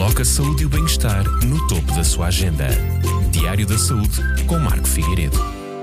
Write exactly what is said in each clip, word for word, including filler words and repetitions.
Coloque a saúde e o bem-estar no topo da sua agenda. Diário da Saúde, com Marco Figueiredo.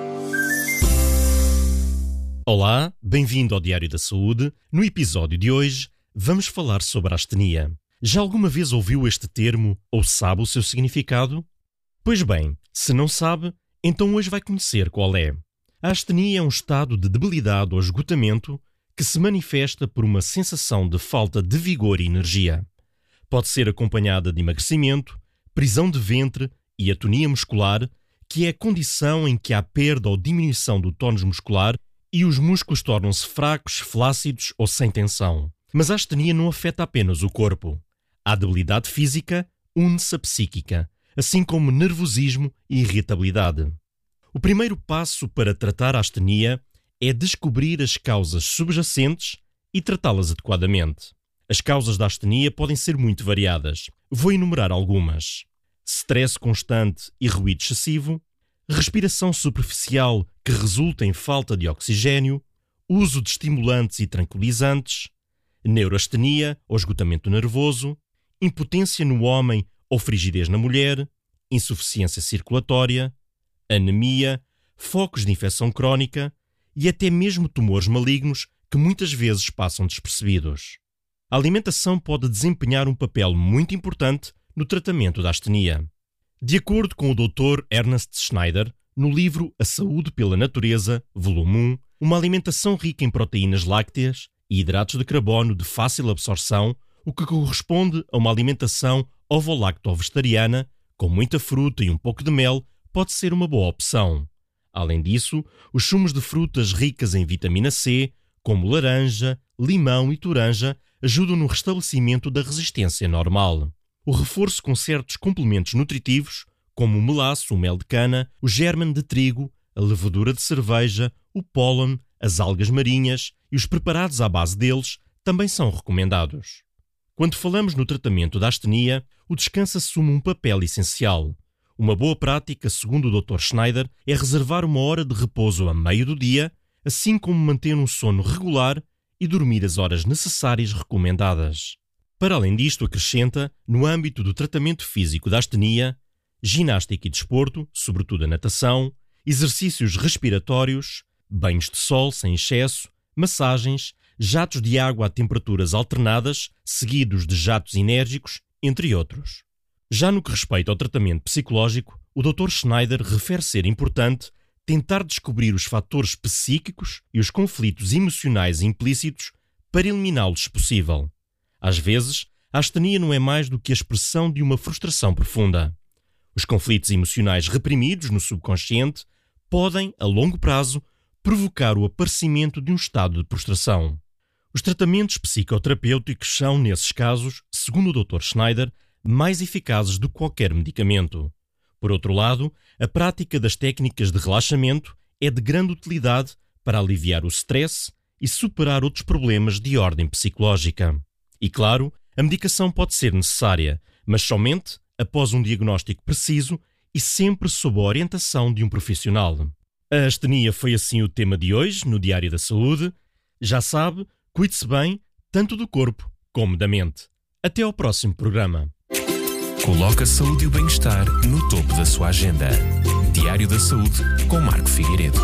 Olá, bem-vindo ao Diário da Saúde. No episódio de hoje, vamos falar sobre a astenia. Já alguma vez ouviu este termo ou sabe o seu significado? Pois bem, se não sabe, então hoje vai conhecer qual é. A astenia é um estado de debilidade ou esgotamento que se manifesta por uma sensação de falta de vigor e energia. Pode ser acompanhada de emagrecimento, prisão de ventre e atonia muscular, que é a condição em que há perda ou diminuição do tónus muscular e os músculos tornam-se fracos, flácidos ou sem tensão. Mas a astenia não afeta apenas o corpo. A debilidade física une-se à psíquica, assim como nervosismo e irritabilidade. O primeiro passo para tratar a astenia é descobrir as causas subjacentes e tratá-las adequadamente. As causas da astenia podem ser muito variadas. Vou enumerar algumas. Stress constante e ruído excessivo, respiração superficial que resulta em falta de oxigênio, uso de estimulantes e tranquilizantes, neurastenia ou esgotamento nervoso, impotência no homem ou frigidez na mulher, insuficiência circulatória, anemia, focos de infecção crónica e até mesmo tumores malignos que muitas vezes passam despercebidos. A alimentação pode desempenhar um papel muito importante no tratamento da astenia. De acordo com o doutor Ernst Schneider, no livro A Saúde pela Natureza, volume um, uma alimentação rica em proteínas lácteas e hidratos de carbono de fácil absorção, o que corresponde a uma alimentação ovo-lacto-vegetariana, com muita fruta e um pouco de mel, pode ser uma boa opção. Além disso, os sumos de frutas ricas em vitamina C, como laranja, limão e toranja, ajudam no restabelecimento da resistência normal. O reforço com certos complementos nutritivos, como o melaço, o mel de cana, o gérmen de trigo, a levedura de cerveja, o pólen, as algas marinhas e os preparados à base deles, também são recomendados. Quando falamos no tratamento da astenia, o descanso assume um papel essencial. Uma boa prática, segundo o doutor Schneider, é reservar uma hora de repouso a meio do dia, assim como manter um sono regular e dormir as horas necessárias recomendadas. Para além disto, acrescenta, no âmbito do tratamento físico da astenia, ginástica e desporto, sobretudo a natação, exercícios respiratórios, banhos de sol sem excesso, massagens, jatos de água a temperaturas alternadas, seguidos de jatos enérgicos, entre outros. Já no que respeita ao tratamento psicológico, o doutor Schneider refere ser importante tentar descobrir os fatores psíquicos e os conflitos emocionais implícitos para eliminá-los se possível. Às vezes, a astenia não é mais do que a expressão de uma frustração profunda. Os conflitos emocionais reprimidos no subconsciente podem, a longo prazo, provocar o aparecimento de um estado de prostração. Os tratamentos psicoterapêuticos são, nesses casos, segundo o doutor Schneider, mais eficazes do que qualquer medicamento. Por outro lado, a prática das técnicas de relaxamento é de grande utilidade para aliviar o stress e superar outros problemas de ordem psicológica. E claro, a medicação pode ser necessária, mas somente após um diagnóstico preciso e sempre sob a orientação de um profissional. A astenia foi assim o tema de hoje no Diário da Saúde. Já sabe, cuide-se bem, tanto do corpo como da mente. Até ao próximo programa. Coloque a saúde e o bem-estar no topo da sua agenda. Diário da Saúde, com Marco Figueiredo.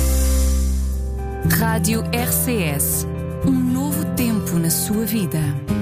Rádio R C S. Um novo tempo na sua vida.